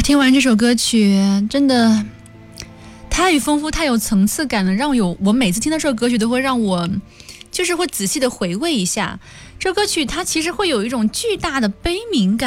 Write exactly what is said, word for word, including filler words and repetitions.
听完这首歌曲真的太丰富太有层次感了，让我有我每次听到这首歌曲都会让我就是会仔细的回味一下，这歌曲它其实会有一种巨大的悲鸣感。